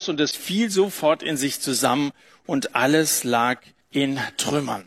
hinaus und es fiel sofort in sich zusammen und alles lag in Trümmern.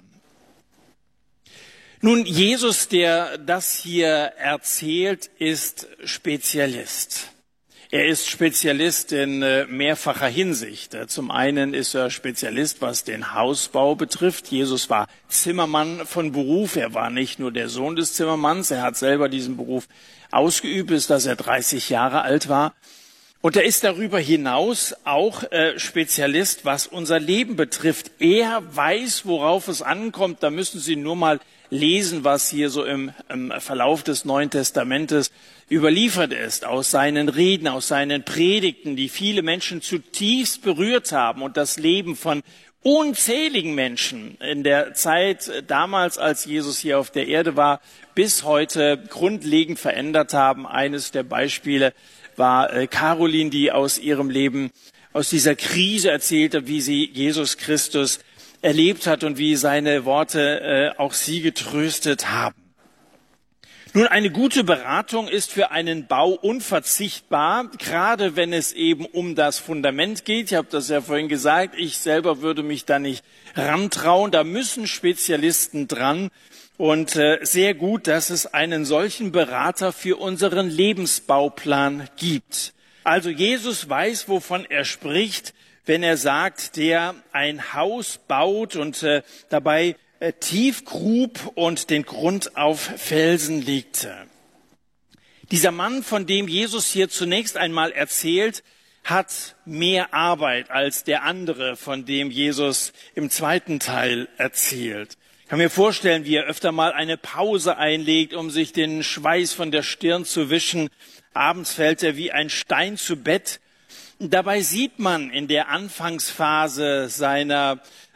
Nun, Jesus, der das hier erzählt, ist Spezialist. Er ist Spezialist in mehrfacher Hinsicht. Zum einen ist er Spezialist, was den Hausbau betrifft. Jesus war Zimmermann von Beruf. Er war nicht nur der Sohn des Zimmermanns. Er hat selber diesen Beruf ausgeübt, bis dass er 30 Jahre alt war. Und er ist darüber hinaus auch Spezialist, was unser Leben betrifft. Er weiß, worauf es ankommt. Da müssen Sie nur mal lesen, was hier so im Verlauf des Neuen Testamentes überliefert ist, aus seinen Reden, aus seinen Predigten, die viele Menschen zutiefst berührt haben und das Leben von unzähligen Menschen in der Zeit damals, als Jesus hier auf der Erde war, bis heute grundlegend verändert haben. Eines der Beispiele war Caroline, die aus ihrem Leben, aus dieser Krise erzählte, wie sie Jesus Christus erlebt hat und wie seine Worte auch sie getröstet haben. Nun, eine gute Beratung ist für einen Bau unverzichtbar, gerade wenn es eben um das Fundament geht. Ich habe das ja vorhin gesagt, ich selber würde mich da nicht rantrauen. Da müssen Spezialisten dran. Und sehr gut, dass es einen solchen Berater für unseren Lebensbauplan gibt. Also Jesus weiß, wovon er spricht, wenn er sagt, der ein Haus baut und dabei tief grub und den Grund auf Felsen legte. Dieser Mann, von dem Jesus hier zunächst einmal erzählt, hat mehr Arbeit als der andere, von dem Jesus im zweiten Teil erzählt. Ich kann mir vorstellen, wie er öfter mal eine Pause einlegt, um sich den Schweiß von der Stirn zu wischen. Abends fällt er wie ein Stein zu Bett. Dabei sieht man in der Anfangsphase seiner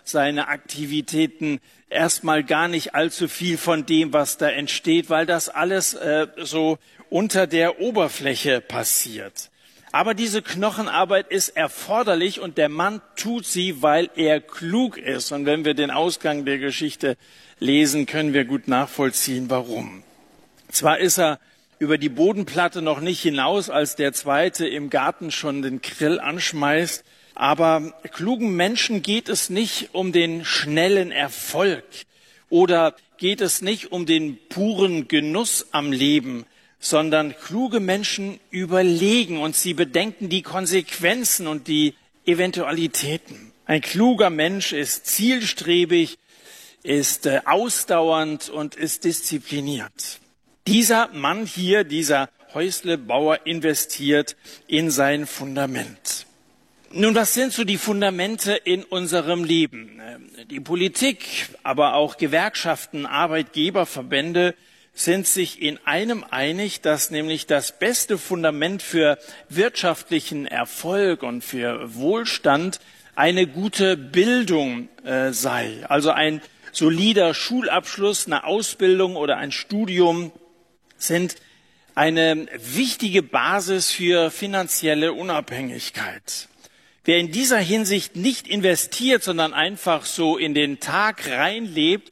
Aktivitäten erstmal gar nicht allzu viel von dem, was da entsteht, weil das alles so unter der Oberfläche passiert. Aber diese Knochenarbeit ist erforderlich und der Mann tut sie, weil er klug ist. Und wenn wir den Ausgang der Geschichte lesen, können wir gut nachvollziehen, warum. Zwar ist er über die Bodenplatte noch nicht hinaus, als der Zweite im Garten schon den Grill anschmeißt, aber klugen Menschen geht es nicht um den schnellen Erfolg oder geht es nicht um den puren Genuss am Leben, sondern kluge Menschen überlegen und sie bedenken die Konsequenzen und die Eventualitäten. Ein kluger Mensch ist zielstrebig, ist ausdauernd und ist diszipliniert. Dieser Mann hier, dieser Häuslebauer, investiert in sein Fundament. Nun, was sind so die Fundamente in unserem Leben? Die Politik, aber auch Gewerkschaften, Arbeitgeberverbände sind sich in einem einig, dass nämlich das beste Fundament für wirtschaftlichen Erfolg und für Wohlstand eine gute Bildung sei. Also ein solider Schulabschluss, eine Ausbildung oder ein Studium sind eine wichtige Basis für finanzielle Unabhängigkeit. Wer in dieser Hinsicht nicht investiert, sondern einfach so in den Tag reinlebt,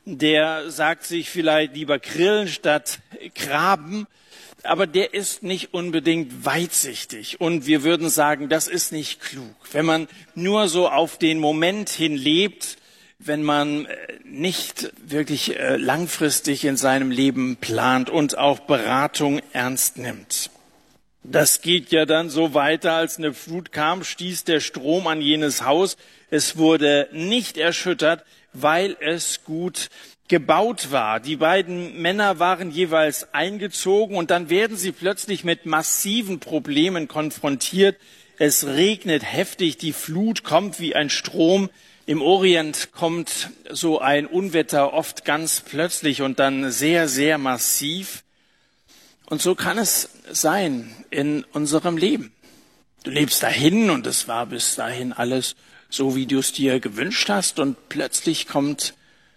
der sagt sich vielleicht lieber grillen statt graben, aber der ist nicht unbedingt weitsichtig. Und wir würden sagen, das ist nicht klug. Wenn man nur so auf den Moment hin lebt, wenn man nicht wirklich langfristig in seinem Leben plant und auch Beratung ernst nimmt. Das geht ja dann so weiter, als eine Flut kam, stieß der Strom an jenes Haus. Es wurde nicht erschüttert, weil es gut gebaut war. Die beiden Männer waren jeweils eingezogen und dann werden sie plötzlich mit massiven Problemen konfrontiert. Es regnet heftig, die Flut kommt wie ein Strom. Im Orient kommt so ein Unwetter oft ganz plötzlich und dann sehr, sehr massiv. Und so kann es sein in unserem Leben. Du lebst dahin und es war bis dahin alles so, wie du es dir gewünscht hast und plötzlich kommt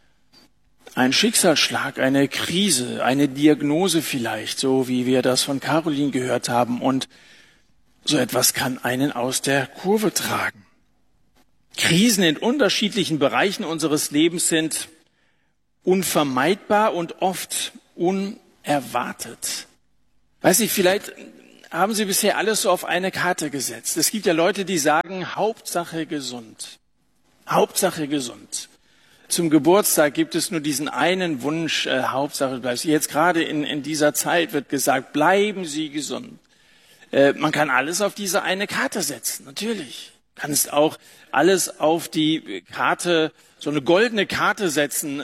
ein Schicksalsschlag, eine Krise, eine Diagnose vielleicht, so wie wir das von Caroline gehört haben und so etwas kann einen aus der Kurve tragen. Krisen in unterschiedlichen Bereichen unseres Lebens sind unvermeidbar und oft unerwartet. Weiß ich, vielleicht haben Sie bisher alles so auf eine Karte gesetzt? Es gibt ja Leute, die sagen, Hauptsache gesund. Hauptsache gesund. Zum Geburtstag gibt es nur diesen einen Wunsch, Hauptsache bleibst. Jetzt gerade in dieser Zeit wird gesagt, bleiben Sie gesund. Man kann alles auf diese eine Karte setzen, natürlich. Kannst auch alles auf die Karte, so eine goldene Karte setzen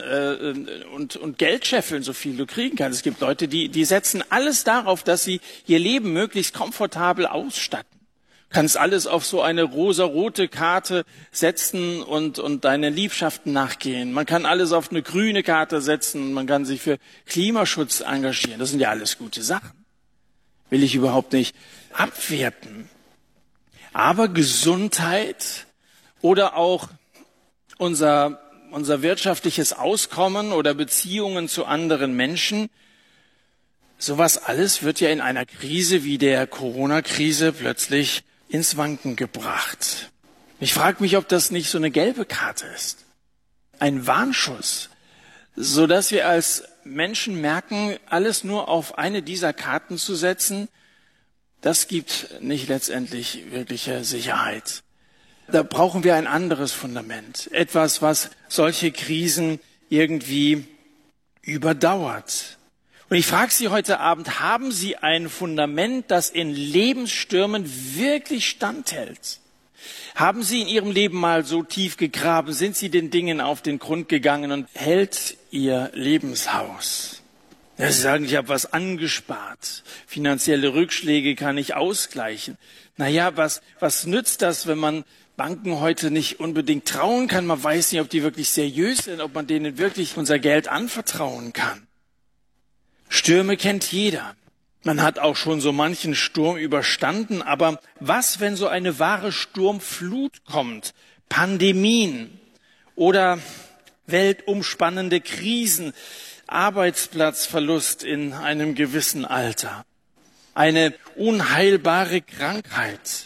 und Geld scheffeln, so viel du kriegen kannst. Es gibt Leute, die setzen alles darauf, dass sie ihr Leben möglichst komfortabel ausstatten. Kannst alles auf so eine rosarote Karte setzen und deinen Liebschaften nachgehen. Man kann alles auf eine grüne Karte setzen. Man kann sich für Klimaschutz engagieren. Das sind ja alles gute Sachen. Will ich überhaupt nicht abwerten. Aber Gesundheit oder auch unser wirtschaftliches Auskommen oder Beziehungen zu anderen Menschen, sowas alles wird ja in einer Krise wie der Corona-Krise plötzlich ins Wanken gebracht. Ich frage mich, ob das nicht so eine gelbe Karte ist. Ein Warnschuss, so dass wir als Menschen merken, alles nur auf eine dieser Karten zu setzen, das gibt nicht letztendlich wirkliche Sicherheit. Da brauchen wir ein anderes Fundament. Etwas, was solche Krisen irgendwie überdauert. Und ich frage Sie heute Abend, haben Sie ein Fundament, das in Lebensstürmen wirklich standhält? Haben Sie in Ihrem Leben mal so tief gegraben? Sind Sie den Dingen auf den Grund gegangen und hält Ihr Lebenshaus? Ja, Sie sagen, ich habe was angespart. Finanzielle Rückschläge kann ich ausgleichen. Naja, was nützt das, wenn man Banken heute nicht unbedingt trauen kann? Man weiß nicht, ob die wirklich seriös sind, ob man denen wirklich unser Geld anvertrauen kann. Stürme kennt jeder. Man hat auch schon so manchen Sturm überstanden. Aber was, wenn so eine wahre Sturmflut kommt? Pandemien oder weltumspannende Krisen, Arbeitsplatzverlust in einem gewissen Alter, eine unheilbare Krankheit.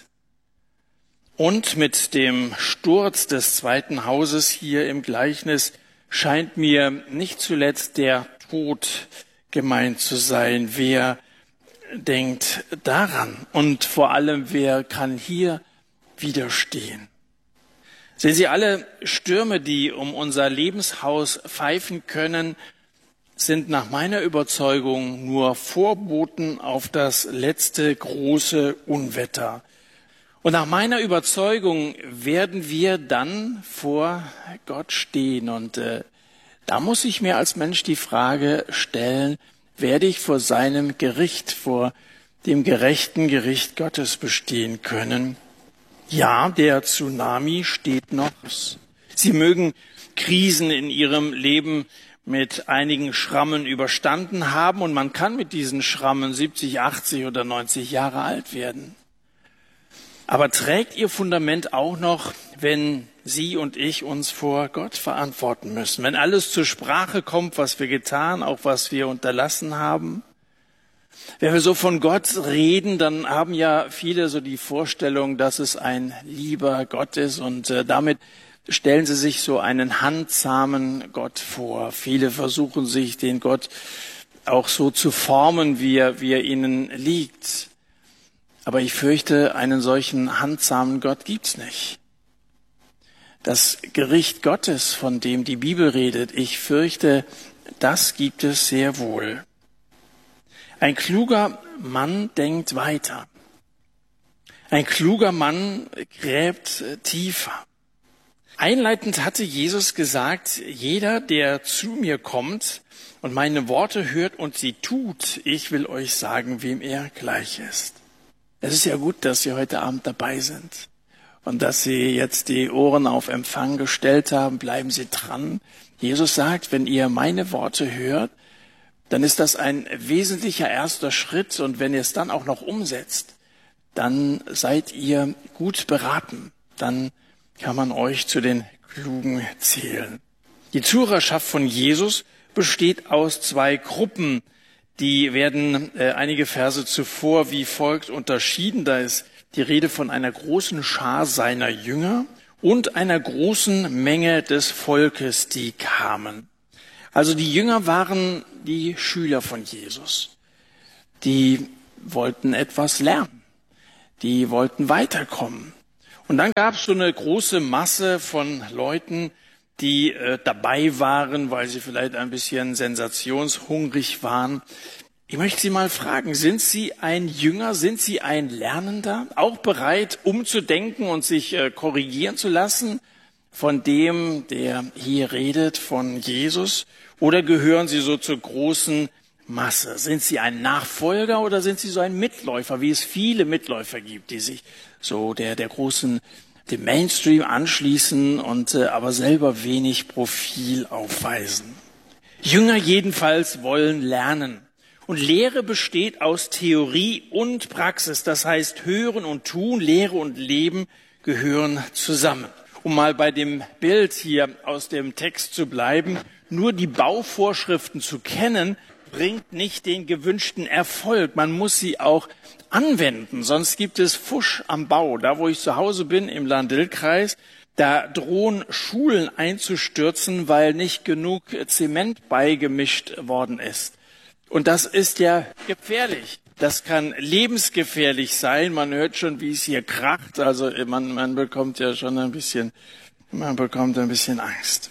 Und mit dem Sturz des zweiten Hauses hier im Gleichnis scheint mir nicht zuletzt der Tod gemeint zu sein. Wer denkt daran? Und vor allem, wer kann hier widerstehen? Sehen Sie, alle Stürme, die um unser Lebenshaus pfeifen können, sind nach meiner Überzeugung nur Vorboten auf das letzte große Unwetter. Und nach meiner Überzeugung werden wir dann vor Gott stehen. Und da muss ich mir als Mensch die Frage stellen, werde ich vor seinem Gericht, vor dem gerechten Gericht Gottes bestehen können? Ja, der Tsunami steht noch. Sie mögen Krisen in ihrem Leben mit einigen Schrammen überstanden haben und man kann mit diesen Schrammen 70, 80 oder 90 Jahre alt werden. Aber trägt ihr Fundament auch noch, wenn Sie und ich uns vor Gott verantworten müssen? Wenn alles zur Sprache kommt, was wir getan, auch was wir unterlassen haben? Wenn wir so von Gott reden, dann haben ja viele so die Vorstellung, dass es ein lieber Gott ist und damit stellen sie sich so einen handzahmen Gott vor. Viele versuchen sich den Gott auch so zu formen, wie er ihnen liegt. Aber ich fürchte, einen solchen handzamen Gott gibt's nicht. Das Gericht Gottes, von dem die Bibel redet, ich fürchte, das gibt es sehr wohl. Ein kluger Mann denkt weiter. Ein kluger Mann gräbt tiefer. Einleitend hatte Jesus gesagt, jeder, der zu mir kommt und meine Worte hört und sie tut, ich will euch sagen, wem er gleich ist. Es ist ja gut, dass Sie heute Abend dabei sind und dass Sie jetzt die Ohren auf Empfang gestellt haben. Bleiben Sie dran. Jesus sagt, wenn ihr meine Worte hört, dann ist das ein wesentlicher erster Schritt. Und wenn ihr es dann auch noch umsetzt, dann seid ihr gut beraten. Dann kann man euch zu den Klugen zählen. Die Zuhörerschaft von Jesus besteht aus zwei Gruppen. Die werden einige Verse zuvor wie folgt unterschieden. Da ist die Rede von einer großen Schar seiner Jünger und einer großen Menge des Volkes, die kamen. Also die Jünger waren die Schüler von Jesus. Die wollten etwas lernen. Die wollten weiterkommen. Und dann gab es so eine große Masse von Leuten, die dabei waren, weil sie vielleicht ein bisschen sensationshungrig waren. Ich möchte Sie mal fragen, sind Sie ein Jünger, sind Sie ein Lernender, auch bereit umzudenken und sich korrigieren zu lassen von dem, der hier redet, von Jesus? Oder gehören Sie so zur großen Masse? Sind Sie ein Nachfolger oder sind Sie so ein Mitläufer, wie es viele Mitläufer gibt, die sich so dem Mainstream anschließen und aber selber wenig Profil aufweisen? Jünger jedenfalls wollen lernen. Und Lehre besteht aus Theorie und Praxis. Das heißt, Hören und Tun, Lehre und Leben gehören zusammen. Um mal bei dem Bild hier aus dem Text zu bleiben, nur die Bauvorschriften zu kennen, bringt nicht den gewünschten Erfolg. Man muss sie auch anwenden, sonst gibt es Fusch am Bau. Da, wo ich zu Hause bin, im Lahn-Dill-Kreis, da drohen Schulen einzustürzen, weil nicht genug Zement beigemischt worden ist. Und das ist ja gefährlich. Das kann lebensgefährlich sein. Man hört schon, wie es hier kracht. Also man bekommt ja schon ein bisschen Angst.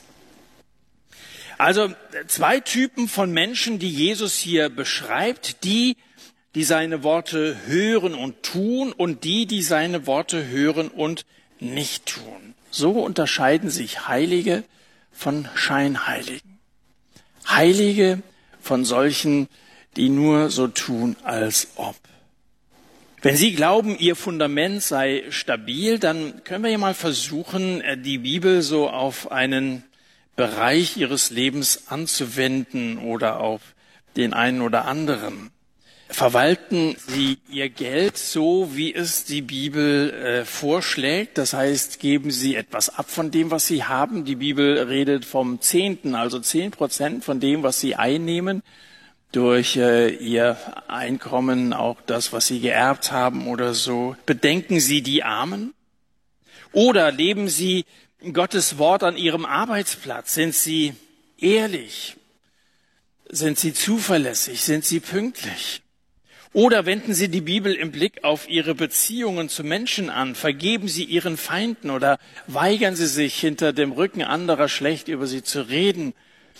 Also 2 Typen von Menschen, die Jesus hier beschreibt. Die seine Worte hören und tun und die seine Worte hören und nicht tun. So unterscheiden sich Heilige von Scheinheiligen. Heilige von solchen, die nur so tun, als ob. Wenn Sie glauben, Ihr Fundament sei stabil, dann können wir ja mal versuchen, die Bibel so auf einen Bereich Ihres Lebens anzuwenden oder auf den einen oder anderen. Verwalten Sie Ihr Geld so, wie es die Bibel vorschlägt. Das heißt, geben Sie etwas ab von dem, was Sie haben. Die Bibel redet vom Zehnten, also 10% von dem, was Sie einnehmen, durch Ihr Einkommen, auch das, was Sie geerbt haben oder so. Bedenken Sie die Armen? Oder leben Sie Gottes Wort an Ihrem Arbeitsplatz? Sind Sie ehrlich? Sind Sie zuverlässig? Sind Sie pünktlich? Oder wenden Sie die Bibel im Blick auf Ihre Beziehungen zu Menschen an? Vergeben Sie Ihren Feinden oder weigern Sie sich, hinter dem Rücken anderer schlecht über sie zu reden?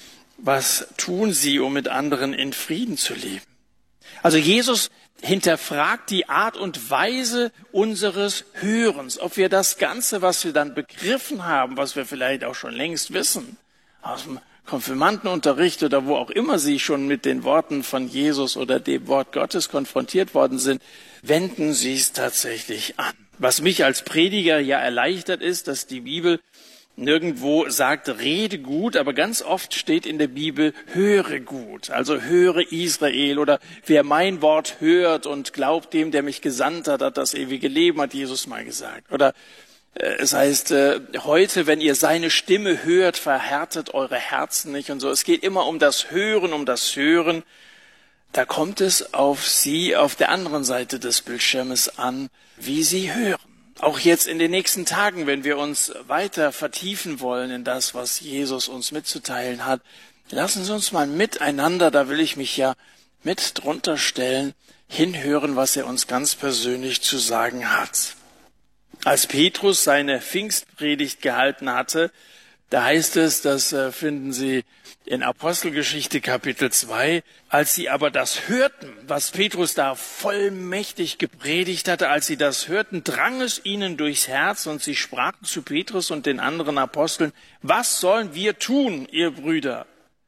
Was tun Sie, um mit anderen in Frieden zu leben? Also Jesus hinterfragt die Art und Weise unseres Hörens, ob wir das Ganze, was wir dann begriffen haben, was wir vielleicht auch schon längst wissen, aus dem Konfirmandenunterricht oder wo auch immer Sie schon mit den Worten von Jesus oder dem Wort Gottes konfrontiert worden sind, wenden Sie es tatsächlich an. Was mich als Prediger ja erleichtert ist, dass die Bibel nirgendwo sagt, rede gut, aber ganz oft steht in der Bibel, höre gut. Also höre Israel oder wer mein Wort hört und glaubt dem, der mich gesandt hat, hat das ewige Leben, hat Jesus mal gesagt. Oder es heißt, heute, wenn ihr seine Stimme hört, verhärtet eure Herzen nicht und so. Es geht immer um das Hören. Da kommt es auf Sie auf der anderen Seite des Bildschirmes an, wie Sie hören. Auch jetzt in den nächsten Tagen, wenn wir uns weiter vertiefen wollen in das, was Jesus uns mitzuteilen hat, lassen Sie uns mal miteinander, da will ich mich ja mit drunter stellen, hinhören, was er uns ganz persönlich zu sagen hat. Als Petrus seine Pfingstpredigt gehalten hatte, da heißt es, das finden Sie in Apostelgeschichte Kapitel 2, als sie aber das hörten, was Petrus da vollmächtig gepredigt hatte, als sie das hörten, drang es ihnen durchs Herz und sie sprachen zu Petrus und den anderen Aposteln, was sollen wir tun, ihr Brüder?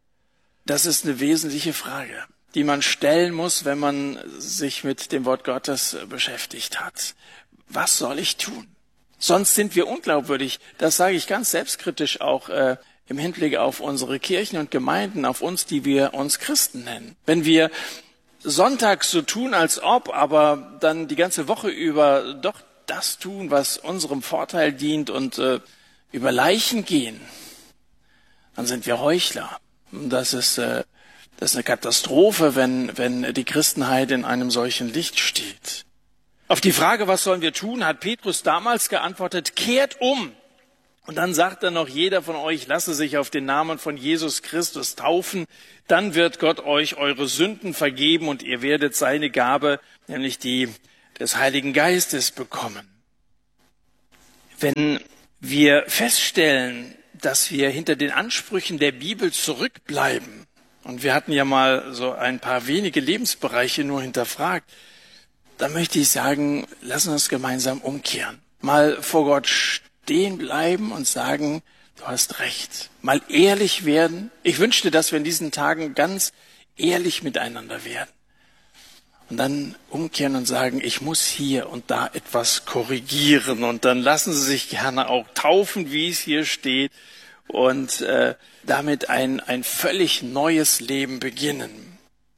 Das ist eine wesentliche Frage, die man stellen muss, wenn man sich mit dem Wort Gottes beschäftigt hat. Was soll ich tun? Sonst sind wir unglaubwürdig. Das sage ich ganz selbstkritisch auch im Hinblick auf unsere Kirchen und Gemeinden, auf uns, die wir uns Christen nennen. Wenn wir sonntags so tun, als ob, aber dann die ganze Woche über doch das tun, was unserem Vorteil dient und über Leichen gehen, dann sind wir Heuchler. Das ist eine Katastrophe, wenn die Christenheit in einem solchen Licht steht. Auf die Frage, was sollen wir tun, hat Petrus damals geantwortet, kehrt um Und dann sagt er noch, jeder von euch lasse sich auf den Namen von Jesus Christus taufen, dann wird Gott euch eure Sünden vergeben und ihr werdet seine Gabe, nämlich die des Heiligen Geistes, bekommen. Wenn wir feststellen, dass wir hinter den Ansprüchen der Bibel zurückbleiben, und wir hatten ja mal so ein paar wenige Lebensbereiche nur hinterfragt, dann möchte ich sagen, lassen wir uns gemeinsam umkehren. Mal vor Gott stehen bleiben und sagen, du hast recht. Mal ehrlich werden. Ich wünschte, dass wir in diesen Tagen ganz ehrlich miteinander werden. Und dann umkehren und sagen, ich muss hier und da etwas korrigieren. Und dann lassen Sie sich gerne auch taufen, wie es hier steht. Und damit ein völlig neues Leben beginnen.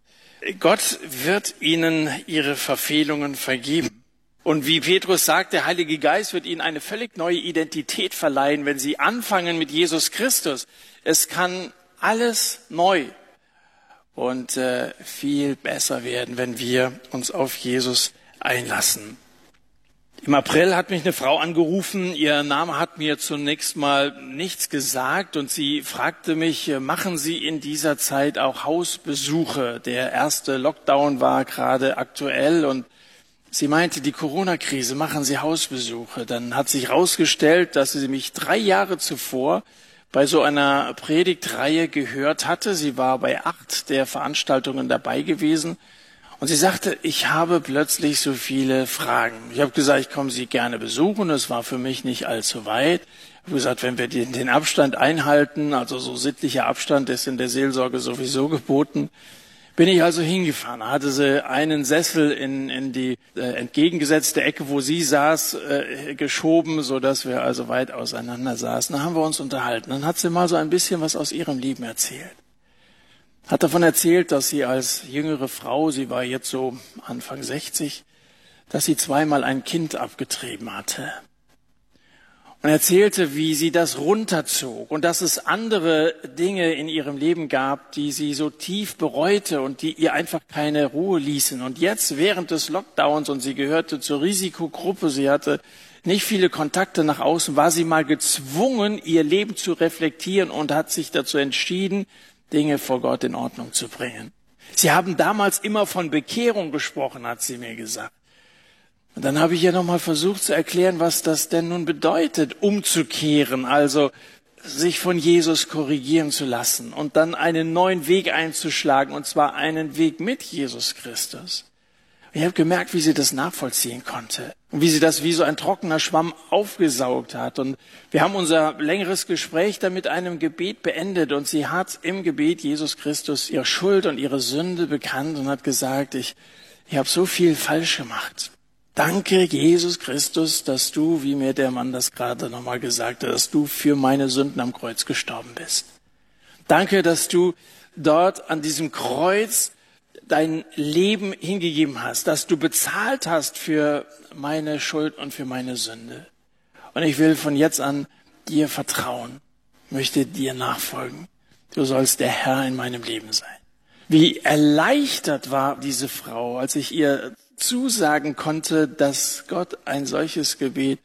Gott wird Ihnen Ihre Verfehlungen vergeben. Und wie Petrus sagt, der Heilige Geist wird Ihnen eine völlig neue Identität verleihen, wenn Sie anfangen mit Jesus Christus. Es kann alles neu und viel besser werden, wenn wir uns auf Jesus einlassen. Im April hat mich eine Frau angerufen, ihr Name hat mir zunächst mal nichts gesagt und sie fragte mich, machen Sie in dieser Zeit auch Hausbesuche? Der erste Lockdown war gerade aktuell und sie meinte, die Corona-Krise, machen Sie Hausbesuche. Dann hat sich herausgestellt, dass sie mich 3 Jahre zuvor bei so einer Predigtreihe gehört hatte. Sie war bei 8 der Veranstaltungen dabei gewesen. Und sie sagte, ich habe plötzlich so viele Fragen. Ich habe gesagt, ich komme Sie gerne besuchen. Es war für mich nicht allzu weit. Ich habe gesagt, wenn wir den Abstand einhalten, also so sittlicher Abstand ist in der Seelsorge sowieso geboten, bin ich also hingefahren. Da hatte sie einen Sessel in die entgegengesetzte Ecke, wo sie saß, geschoben, so dass wir also weit auseinander saßen. Da haben wir uns unterhalten. Dann hat sie mal so ein bisschen was aus ihrem Leben erzählt. Hat davon erzählt, dass sie als jüngere Frau, sie war jetzt so Anfang 60, dass sie 2-mal ein Kind abgetrieben hatte. Und erzählte, wie sie das runterzog und dass es andere Dinge in ihrem Leben gab, die sie so tief bereute und die ihr einfach keine Ruhe ließen. Und jetzt während des Lockdowns, und sie gehörte zur Risikogruppe, sie hatte nicht viele Kontakte nach außen, war sie mal gezwungen, ihr Leben zu reflektieren und hat sich dazu entschieden, Dinge vor Gott in Ordnung zu bringen. Sie haben damals immer von Bekehrung gesprochen, hat sie mir gesagt. Und dann habe ich ihr nochmal versucht zu erklären, was das denn nun bedeutet, umzukehren, also sich von Jesus korrigieren zu lassen und dann einen neuen Weg einzuschlagen, und zwar einen Weg mit Jesus Christus. Ich habe gemerkt, wie sie das nachvollziehen konnte und wie sie das wie so ein trockener Schwamm aufgesaugt hat. Und wir haben unser längeres Gespräch dann mit einem Gebet beendet und sie hat im Gebet Jesus Christus ihre Schuld und ihre Sünde bekannt und hat gesagt, ich habe so viel falsch gemacht. Danke, Jesus Christus, dass du, wie mir der Mann das gerade nochmal gesagt hat, dass du für meine Sünden am Kreuz gestorben bist. Danke, dass du dort an diesem Kreuz dein Leben hingegeben hast, dass du bezahlt hast für meine Schuld und für meine Sünde. Und ich will von jetzt an dir vertrauen, möchte dir nachfolgen. Du sollst der Herr in meinem Leben sein. Wie erleichtert war diese Frau, als ich ihr zusagen konnte, dass Gott ein solches Gebet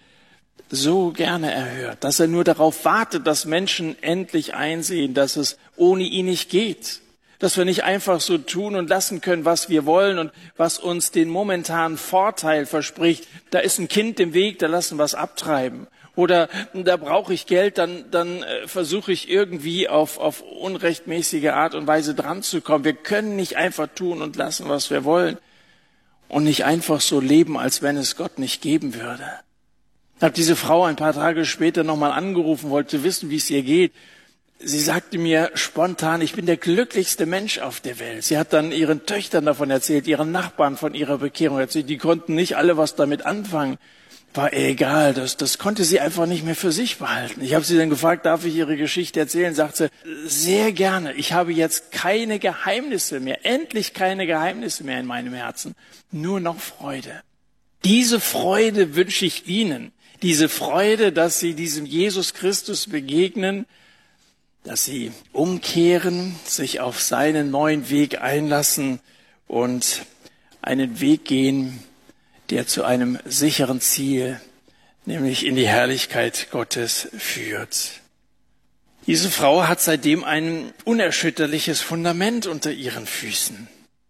so gerne erhört, dass er nur darauf wartet, dass Menschen endlich einsehen, dass es ohne ihn nicht geht. Dass wir nicht einfach so tun und lassen können, was wir wollen und was uns den momentanen Vorteil verspricht. Da ist ein Kind im Weg, da lassen wir es abtreiben. Oder da brauche ich Geld, dann versuche ich irgendwie auf unrechtmäßige Art und Weise dran zu kommen. Wir können nicht einfach tun und lassen, was wir wollen. Und nicht einfach so leben, als wenn es Gott nicht geben würde. Ich habe diese Frau ein paar Tage später nochmal angerufen, wollte wissen, wie es ihr geht. Sie sagte mir spontan, ich bin der glücklichste Mensch auf der Welt. Sie hat dann ihren Töchtern davon erzählt, ihren Nachbarn von ihrer Bekehrung erzählt. Die konnten nicht alle was damit anfangen. War egal, das konnte sie einfach nicht mehr für sich behalten. Ich habe sie dann gefragt, darf ich ihre Geschichte erzählen? Sagte sie, sehr gerne. Ich habe jetzt keine Geheimnisse mehr, endlich keine Geheimnisse mehr in meinem Herzen. Nur noch Freude. Diese Freude wünsche ich Ihnen. Diese Freude, dass Sie diesem Jesus Christus begegnen, dass Sie umkehren, sich auf seinen neuen Weg einlassen und einen Weg gehen, der zu einem sicheren Ziel, nämlich in die Herrlichkeit Gottes führt. Diese Frau hat seitdem ein unerschütterliches Fundament unter ihren Füßen.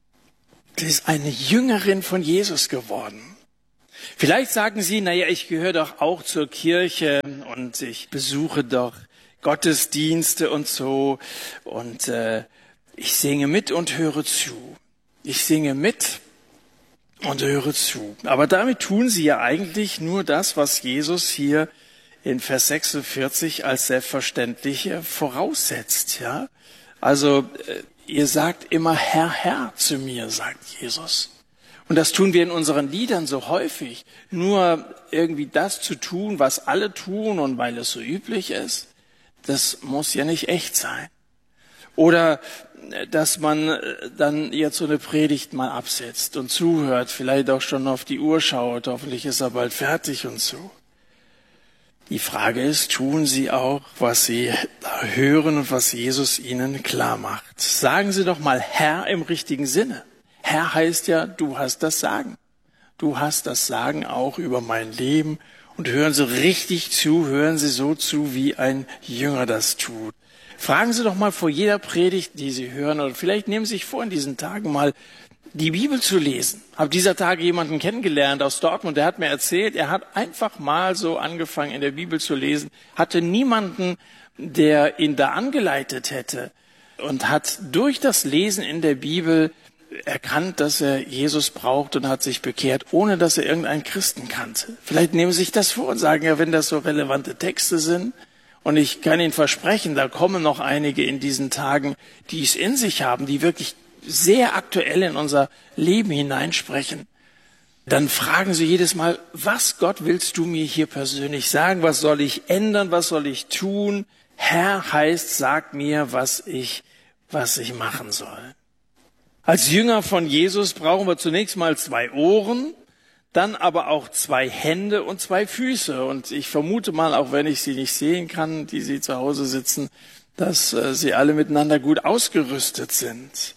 Sie ist eine Jüngerin von Jesus geworden. Vielleicht sagen Sie, naja, ich gehöre doch auch zur Kirche und ich besuche doch Gottesdienste und so und ich singe mit und höre zu. Ich singe mit und höre zu. Aber damit tun Sie ja eigentlich nur das, was Jesus hier in Vers 46 als selbstverständlich voraussetzt. Ja? Also ihr sagt immer Herr, Herr zu mir, sagt Jesus. Und das tun wir in unseren Liedern so häufig. Nur irgendwie das zu tun, was alle tun und weil es so üblich ist, das muss ja nicht echt sein. Oder dass man dann jetzt so eine Predigt mal absetzt und zuhört, vielleicht auch schon auf die Uhr schaut, hoffentlich ist er bald fertig und so. Die Frage ist, tun Sie auch, was Sie hören und was Jesus Ihnen klar macht? Sagen Sie doch mal Herr im richtigen Sinne. Herr heißt ja, du hast das Sagen. Du hast das Sagen auch über mein Leben. Und hören Sie richtig zu, hören Sie so zu, wie ein Jünger das tut. Fragen Sie doch mal vor jeder Predigt, die Sie hören, oder vielleicht nehmen Sie sich vor, in diesen Tagen mal die Bibel zu lesen. Habe dieser Tage jemanden kennengelernt aus Dortmund, der hat mir erzählt, er hat einfach mal so angefangen, in der Bibel zu lesen, hatte niemanden, der ihn da angeleitet hätte und hat durch das Lesen in der Bibel erkannt, dass er Jesus braucht und hat sich bekehrt, ohne dass er irgendeinen Christen kannte. Vielleicht nehmen Sie sich das vor und sagen, ja, wenn das so relevante Texte sind, und ich kann Ihnen versprechen, da kommen noch einige in diesen Tagen, die es in sich haben, die wirklich sehr aktuell in unser Leben hineinsprechen, dann fragen Sie jedes Mal, was Gott willst du mir hier persönlich sagen? Was soll ich ändern? Was soll ich tun? Herr heißt, sag mir, was ich machen soll. Als Jünger von Jesus brauchen wir zunächst mal 2 Ohren, dann aber auch 2 Hände und 2 Füße. Und ich vermute mal, auch wenn ich Sie nicht sehen kann, die Sie zu Hause sitzen, dass Sie alle miteinander gut ausgerüstet sind.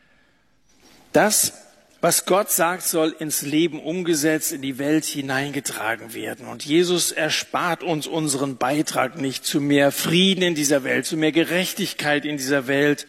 Das, was Gott sagt, soll ins Leben umgesetzt, in die Welt hineingetragen werden. Und Jesus erspart uns unseren Beitrag nicht zu mehr Frieden in dieser Welt, zu mehr Gerechtigkeit in dieser Welt,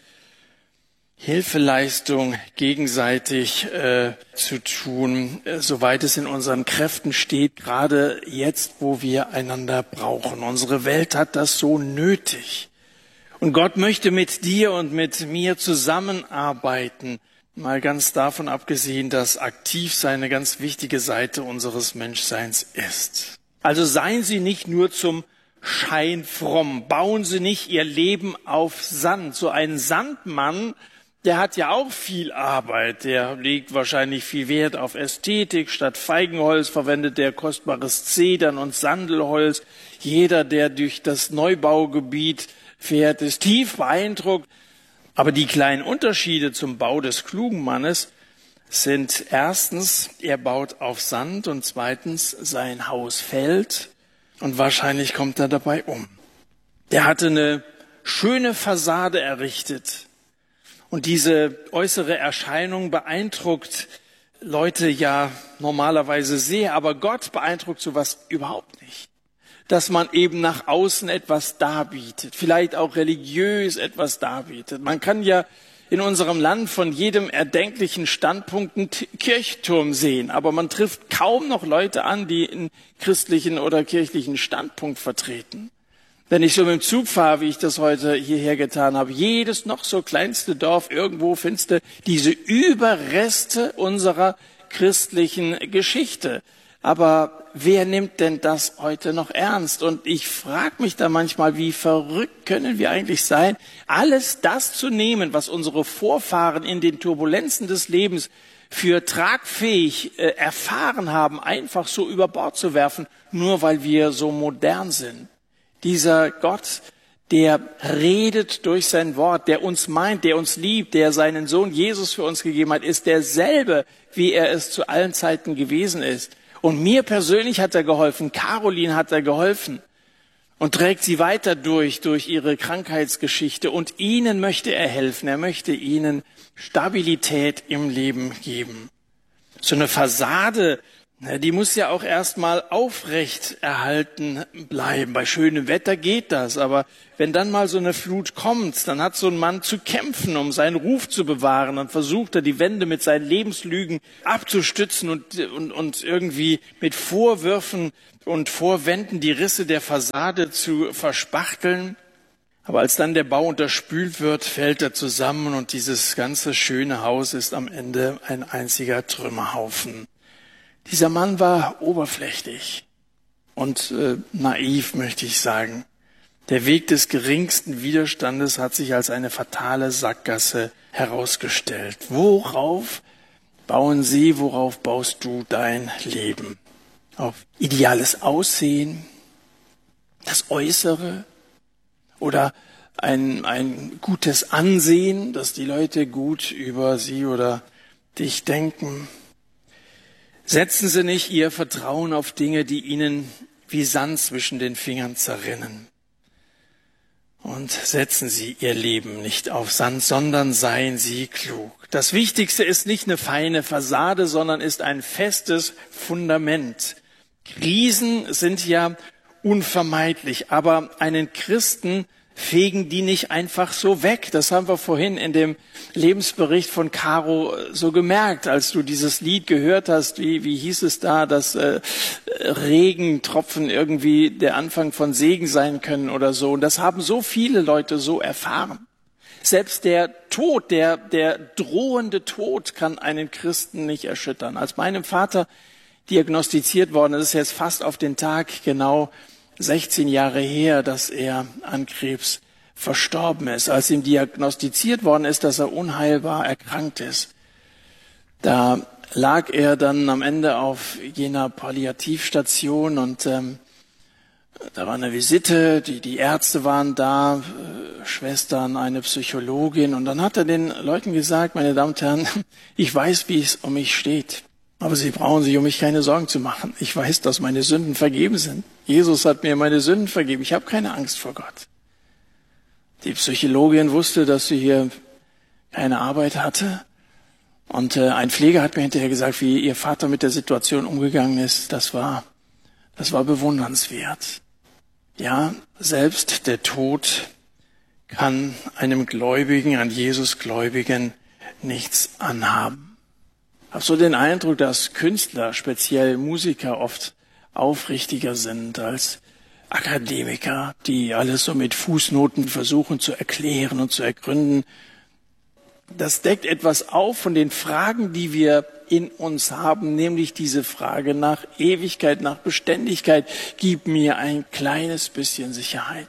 Hilfeleistung gegenseitig zu tun, soweit es in unseren Kräften steht, gerade jetzt, wo wir einander brauchen. Unsere Welt hat das so nötig. Und Gott möchte mit dir und mit mir zusammenarbeiten, mal ganz davon abgesehen, dass Aktivsein eine ganz wichtige Seite unseres Menschseins ist. Also seien Sie nicht nur zum Schein fromm, bauen Sie nicht Ihr Leben auf Sand. So ein Sandmann, der hat ja auch viel Arbeit, der legt wahrscheinlich viel Wert auf Ästhetik. Statt Feigenholz verwendet der kostbares Zedern und Sandelholz. Jeder, der durch das Neubaugebiet fährt, ist tief beeindruckt. Aber die kleinen Unterschiede zum Bau des klugen Mannes sind erstens, er baut auf Sand und zweitens, sein Haus fällt und wahrscheinlich kommt er dabei um. Der hatte eine schöne Fassade errichtet. Und diese äußere Erscheinung beeindruckt Leute ja normalerweise sehr, aber Gott beeindruckt sowas überhaupt nicht. Dass man eben nach außen etwas darbietet, vielleicht auch religiös etwas darbietet. Man kann ja in unserem Land von jedem erdenklichen Standpunkt einen Kirchturm sehen, aber man trifft kaum noch Leute an, die einen christlichen oder kirchlichen Standpunkt vertreten. Wenn ich so mit dem Zug fahre, wie ich das heute hierher getan habe, jedes noch so kleinste Dorf, irgendwo findest du diese Überreste unserer christlichen Geschichte. Aber wer nimmt denn das heute noch ernst? Und ich frage mich da manchmal, wie verrückt können wir eigentlich sein, alles das zu nehmen, was unsere Vorfahren in den Turbulenzen des Lebens für tragfähig erfahren haben, einfach so über Bord zu werfen, nur weil wir so modern sind. Dieser Gott, der redet durch sein Wort, der uns meint, der uns liebt, der seinen Sohn Jesus für uns gegeben hat, ist derselbe, wie er es zu allen Zeiten gewesen ist. Und mir persönlich hat er geholfen, Caroline hat er geholfen und trägt sie weiter durch ihre Krankheitsgeschichte. Und ihnen möchte er helfen, er möchte ihnen Stabilität im Leben geben. So eine Fassade, Die muss ja auch erstmal aufrecht erhalten bleiben. Bei schönem Wetter geht das, aber wenn dann mal so eine Flut kommt, dann hat so ein Mann zu kämpfen, um seinen Ruf zu bewahren. Dann versucht er, die Wände mit seinen Lebenslügen abzustützen und irgendwie mit Vorwürfen und Vorwänden die Risse der Fassade zu verspachteln. Aber als dann der Bau unterspült wird, fällt er zusammen und dieses ganze schöne Haus ist am Ende ein einziger Trümmerhaufen. Dieser Mann war oberflächlich und naiv, möchte ich sagen. Der Weg des geringsten Widerstandes hat sich als eine fatale Sackgasse herausgestellt. Worauf worauf baust du dein Leben? Auf ideales Aussehen, das Äußere oder ein gutes Ansehen, dass die Leute gut über sie oder dich denken? Setzen Sie nicht Ihr Vertrauen auf Dinge, die Ihnen wie Sand zwischen den Fingern zerrinnen. Und setzen Sie Ihr Leben nicht auf Sand, sondern seien Sie klug. Das Wichtigste ist nicht eine feine Fassade, sondern ist ein festes Fundament. Krisen sind ja unvermeidlich, aber einen Christen fegen die nicht einfach so weg. Das haben wir vorhin in dem Lebensbericht von Caro so gemerkt, als du dieses Lied gehört hast. Wie hieß es da, dass Regentropfen irgendwie der Anfang von Segen sein können oder so. Und das haben so viele Leute so erfahren. Selbst der Tod, der drohende Tod kann einen Christen nicht erschüttern. Als meinem Vater diagnostiziert worden ist, jetzt fast auf den Tag genau 16 Jahre her, dass er an Krebs verstorben ist. Als ihm diagnostiziert worden ist, dass er unheilbar erkrankt ist, da lag er dann am Ende auf jener Palliativstation und da war eine Visite, die Ärzte waren da, Schwestern, eine Psychologin, und dann hat er den Leuten gesagt: Meine Damen und Herren, ich weiß, wie es um mich steht. Aber Sie brauchen sich um mich keine Sorgen zu machen. Ich weiß, dass meine Sünden vergeben sind. Jesus hat mir meine Sünden vergeben. Ich habe keine Angst vor Gott. Die Psychologin wusste, dass sie hier keine Arbeit hatte. Und ein Pfleger hat mir hinterher gesagt, wie ihr Vater mit der Situation umgegangen ist. Das war bewundernswert. Ja, selbst der Tod kann einem Gläubigen, an Jesus Gläubigen, nichts anhaben. Ich habe so den Eindruck, dass Künstler, speziell Musiker, oft aufrichtiger sind als Akademiker, die alles so mit Fußnoten versuchen zu erklären und zu ergründen. Das deckt etwas auf von den Fragen, die wir in uns haben, nämlich diese Frage nach Ewigkeit, nach Beständigkeit. Gib mir ein kleines bisschen Sicherheit.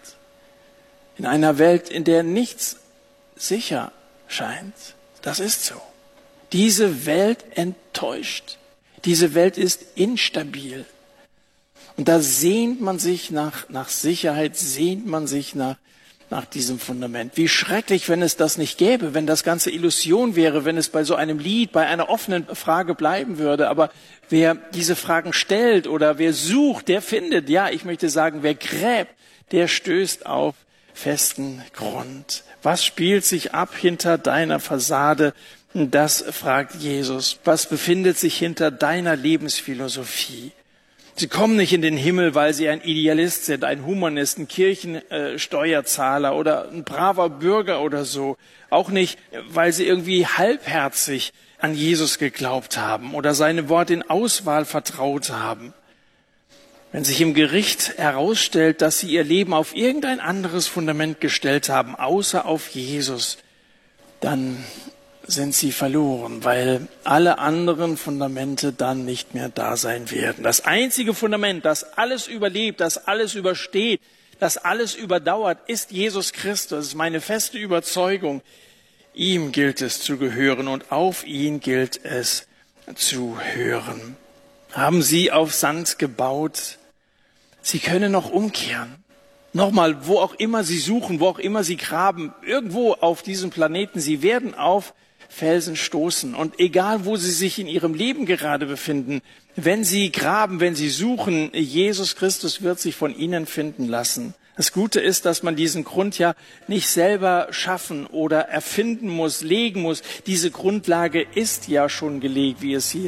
In einer Welt, in der nichts sicher scheint. Das ist so. Diese Welt enttäuscht. Diese Welt ist instabil. Und da sehnt man sich nach Sicherheit, sehnt man sich nach diesem Fundament. Wie schrecklich, wenn es das nicht gäbe, wenn das Ganze Illusion wäre, wenn es bei so einem Lied, bei einer offenen Frage bleiben würde. Aber wer diese Fragen stellt oder wer sucht, der findet. Ja, ich möchte sagen, wer gräbt, der stößt auf festen Grund. Was spielt sich ab hinter deiner Fassade? Das fragt Jesus. Was befindet sich hinter deiner Lebensphilosophie? Sie kommen nicht in den Himmel, weil sie ein Idealist sind, ein Humanist, ein Kirchensteuerzahler oder ein braver Bürger oder so. Auch nicht, weil sie irgendwie halbherzig an Jesus geglaubt haben oder seine Worte in Auswahl vertraut haben. Wenn sich im Gericht herausstellt, dass sie ihr Leben auf irgendein anderes Fundament gestellt haben, außer auf Jesus, dann sind sie verloren, weil alle anderen Fundamente dann nicht mehr da sein werden. Das einzige Fundament, das alles überlebt, das alles übersteht, das alles überdauert, ist Jesus Christus. Das ist meine feste Überzeugung. Ihm gilt es zu gehören und auf ihn gilt es zu hören. Haben Sie auf Sand gebaut? Sie können noch umkehren. Nochmal, wo auch immer Sie suchen, wo auch immer Sie graben, irgendwo auf diesem Planeten, Sie werden auf Felsen stoßen. Und egal, wo Sie sich in Ihrem Leben gerade befinden, wenn Sie graben, wenn Sie suchen, Jesus Christus wird sich von Ihnen finden lassen. Das Gute ist, dass man diesen Grund ja nicht selber schaffen oder erfinden muss, legen muss. Diese Grundlage ist ja schon gelegt, wie es hier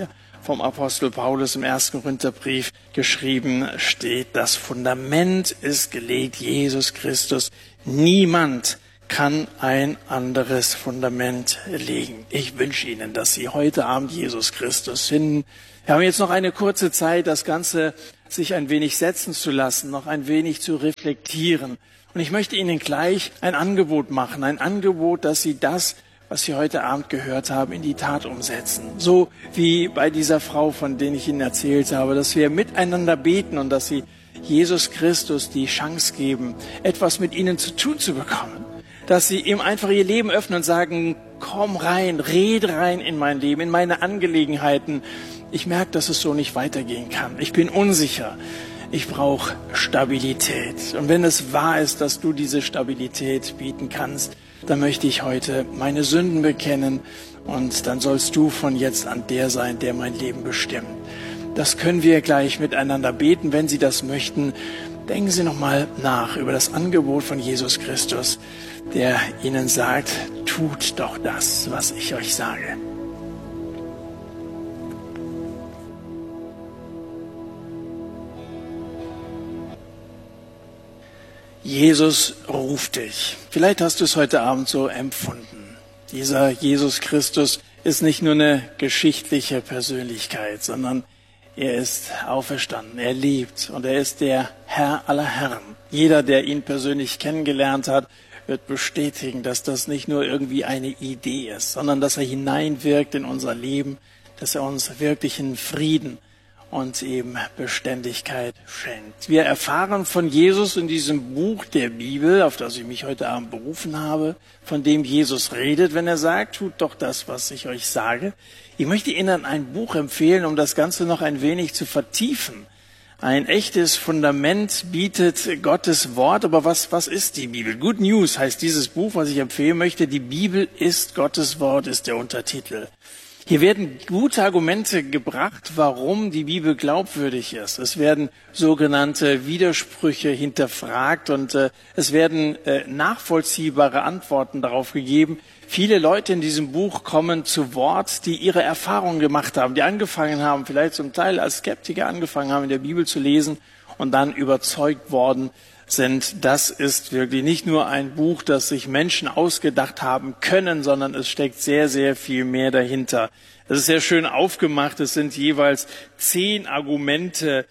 vom Apostel Paulus im 1. Korintherbrief geschrieben steht, das Fundament ist gelegt, Jesus Christus. Niemand kann ein anderes Fundament legen. Ich wünsche Ihnen, dass Sie heute Abend Jesus Christus finden. Wir haben jetzt noch eine kurze Zeit, das Ganze sich ein wenig setzen zu lassen, noch ein wenig zu reflektieren. Und ich möchte Ihnen gleich ein Angebot machen, ein Angebot, dass Sie das, was Sie heute Abend gehört haben, in die Tat umsetzen. So wie bei dieser Frau, von der ich Ihnen erzählt habe, dass wir miteinander beten und dass Sie Jesus Christus die Chance geben, etwas mit Ihnen zu tun zu bekommen. Dass Sie ihm einfach Ihr Leben öffnen und sagen, komm rein, rede rein in mein Leben, in meine Angelegenheiten. Ich merke, dass es so nicht weitergehen kann. Ich bin unsicher. Ich brauche Stabilität. Und wenn es wahr ist, dass du diese Stabilität bieten kannst, dann möchte ich heute meine Sünden bekennen und dann sollst du von jetzt an der sein, der mein Leben bestimmt. Das können wir gleich miteinander beten, wenn Sie das möchten. Denken Sie nochmal nach über das Angebot von Jesus Christus, der Ihnen sagt, tut doch das, was ich euch sage. Jesus ruft dich. Vielleicht hast du es heute Abend so empfunden. Dieser Jesus Christus ist nicht nur eine geschichtliche Persönlichkeit, sondern er ist auferstanden, er lebt und er ist der Herr aller Herren. Jeder, der ihn persönlich kennengelernt hat, wird bestätigen, dass das nicht nur irgendwie eine Idee ist, sondern dass er hineinwirkt in unser Leben, dass er uns wirklichen Frieden und eben Beständigkeit schenkt. Wir erfahren von Jesus in diesem Buch der Bibel, auf das ich mich heute Abend berufen habe, von dem Jesus redet, wenn er sagt, tut doch das, was ich euch sage. Ich möchte Ihnen ein Buch empfehlen, um das Ganze noch ein wenig zu vertiefen. Ein echtes Fundament bietet Gottes Wort, aber was ist die Bibel? Good News heißt dieses Buch, was ich empfehlen möchte. Die Bibel ist Gottes Wort, ist der Untertitel. Hier werden gute Argumente gebracht, warum die Bibel glaubwürdig ist. Es werden sogenannte Widersprüche hinterfragt und es werden nachvollziehbare Antworten darauf gegeben. Viele Leute in diesem Buch kommen zu Wort, die ihre Erfahrungen gemacht haben, die angefangen haben, vielleicht zum Teil als Skeptiker angefangen haben, in der Bibel zu lesen und dann überzeugt worden sind. Das ist wirklich nicht nur ein Buch, das sich Menschen ausgedacht haben können, sondern es steckt sehr, sehr viel mehr dahinter. Es ist sehr schön aufgemacht. Es sind jeweils 10 Argumente,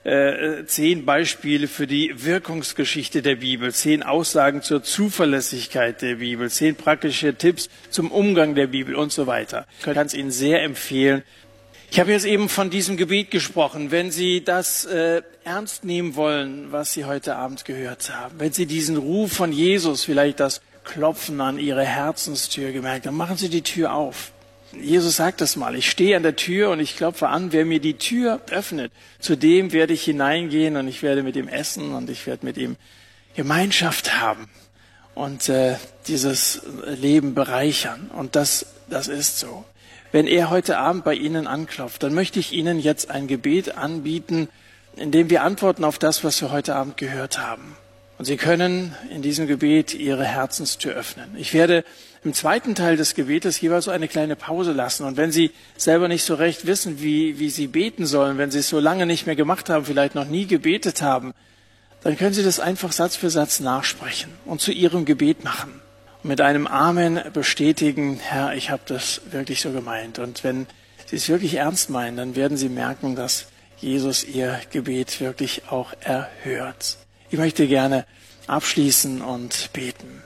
10 Beispiele für die Wirkungsgeschichte der Bibel, 10 Aussagen zur Zuverlässigkeit der Bibel, 10 praktische Tipps zum Umgang der Bibel und so weiter. Ich kann es Ihnen sehr empfehlen. Ich habe jetzt eben von diesem Gebet gesprochen. Wenn Sie das ernst nehmen wollen, was Sie heute Abend gehört haben, wenn Sie diesen Ruf von Jesus, vielleicht das Klopfen an Ihre Herzenstür gemerkt haben, machen Sie die Tür auf. Jesus sagt das mal, ich stehe an der Tür und ich klopfe an, wer mir die Tür öffnet, zu dem werde ich hineingehen und ich werde mit ihm essen und ich werde mit ihm Gemeinschaft haben und dieses Leben bereichern. Und das ist so. Wenn er heute Abend bei Ihnen anklopft, dann möchte ich Ihnen jetzt ein Gebet anbieten, in dem wir antworten auf das, was wir heute Abend gehört haben. Und Sie können in diesem Gebet Ihre Herzenstür öffnen. Ich werde im zweiten Teil des Gebetes jeweils so eine kleine Pause lassen. Und wenn Sie selber nicht so recht wissen, wie Sie beten sollen, wenn Sie es so lange nicht mehr gemacht haben, vielleicht noch nie gebetet haben, dann können Sie das einfach Satz für Satz nachsprechen und zu Ihrem Gebet machen. Und mit einem Amen bestätigen, Herr, ich habe das wirklich so gemeint. Und wenn Sie es wirklich ernst meinen, dann werden Sie merken, dass Jesus Ihr Gebet wirklich auch erhört. Ich möchte gerne abschließen und beten.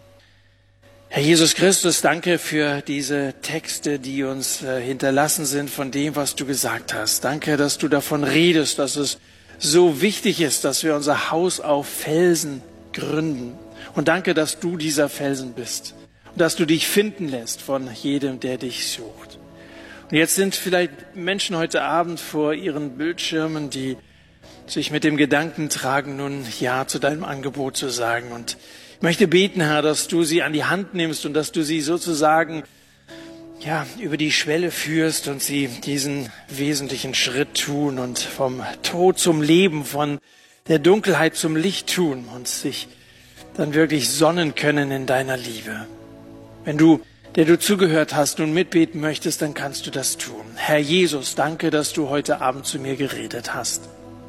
Herr Jesus Christus, danke für diese Texte, die uns hinterlassen sind von dem, was du gesagt hast. Danke, dass du davon redest, dass es so wichtig ist, dass wir unser Haus auf Felsen gründen. Und danke, dass du dieser Felsen bist und dass du dich finden lässt von jedem, der dich sucht. Und jetzt sind vielleicht Menschen heute Abend vor ihren Bildschirmen, die sich mit dem Gedanken tragen, nun Ja zu deinem Angebot zu sagen. Und ich möchte beten, Herr, dass du sie an die Hand nimmst und dass du sie sozusagen über die Schwelle führst und sie diesen wesentlichen Schritt tun und vom Tod zum Leben, von der Dunkelheit zum Licht tun und sich dann wirklich sonnen können in deiner Liebe. Wenn du der du zugehört hast und mitbeten möchtest, dann kannst du das tun. Herr Jesus, danke, dass du heute Abend zu mir geredet hast.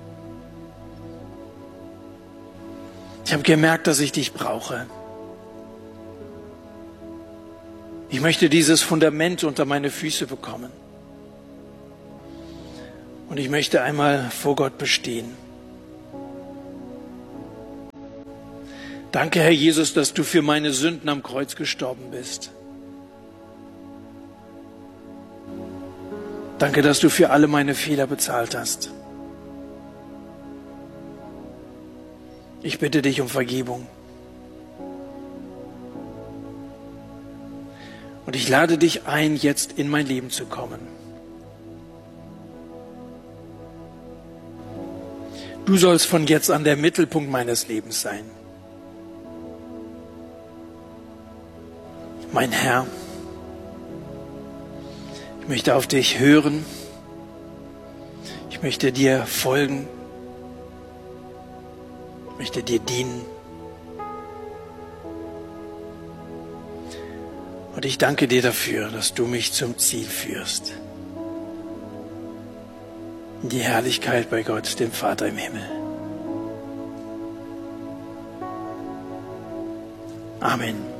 Ich habe gemerkt, dass ich dich brauche. Ich möchte dieses Fundament unter meine Füße bekommen. Und ich möchte einmal vor Gott bestehen. Danke, Herr Jesus, dass du für meine Sünden am Kreuz gestorben bist. Danke, dass du für alle meine Fehler bezahlt hast. Ich bitte dich um Vergebung. Und ich lade dich ein, jetzt in mein Leben zu kommen. Du sollst von jetzt an der Mittelpunkt meines Lebens sein. Mein Herr, ich möchte auf dich hören. Ich möchte dir folgen. Ich möchte dir dienen. Und ich danke dir dafür, dass du mich zum Ziel führst. In die Herrlichkeit bei Gott, dem Vater im Himmel. Amen.